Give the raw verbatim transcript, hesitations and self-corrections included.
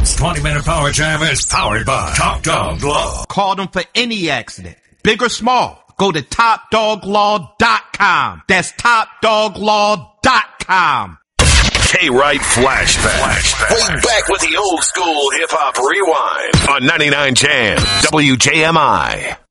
This twenty-minute power jam is powered by Top Dog Law. Call them for any accident, big or small. Go to top dog law dot com. That's top dog law dot com. K-Wright Flashback. Flashback. Way back with the old school hip-hop rewind on ninety-nine Jam W J M I.